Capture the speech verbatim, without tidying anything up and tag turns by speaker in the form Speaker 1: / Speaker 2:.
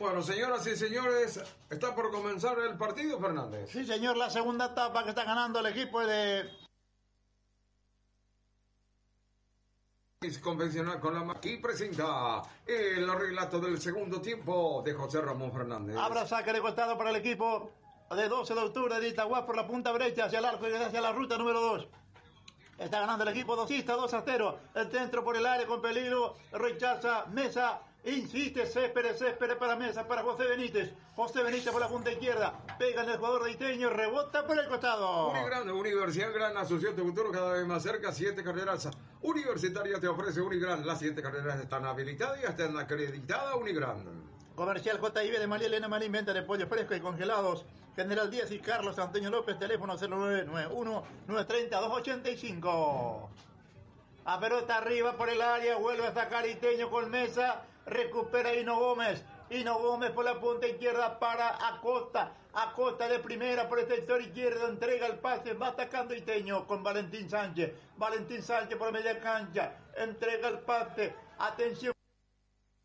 Speaker 1: Bueno, señoras y señores, está por comenzar el partido, Fernández.
Speaker 2: Sí, señor, la segunda etapa que está ganando el equipo de...
Speaker 1: Convencional con la aquí presenta el relato del segundo tiempo de José Ramón Fernández.
Speaker 2: Abra saque de costado para el equipo de doce de octubre de Itagua por la punta derecha hacia el arco y hacia la ruta número dos. Está ganando el equipo dosista, dos a cero. El centro por el área con peligro. Rechaza Mesa. Insiste Céspedes, Céspedes para Mesa, para José Benítez. José Benítez por la punta izquierda. Pega en el jugador de Iteño. Rebota por el costado.
Speaker 1: Unigran, Universidad Gran, Asunción de Futuro cada vez más cerca. Siete carreras universitarias te ofrece Unigran. Las siete carreras están habilitadas y están acreditadas Unigran.
Speaker 2: Comercial J I B de María Elena Marín, venta de pollo fresco y congelados. General Díaz y Carlos Antonio López, teléfono cero nueve nueve uno, nueve tres cero, dos ocho cinco. A pelota arriba por el área, vuelve a sacar Iteño con Mesa, recupera Hino Gómez. Hino Gómez por la punta izquierda para Acosta. Acosta de primera por el sector izquierdo, entrega el pase, va atacando Iteño con Valentín Sánchez. Valentín Sánchez por media cancha, entrega el pase, atención.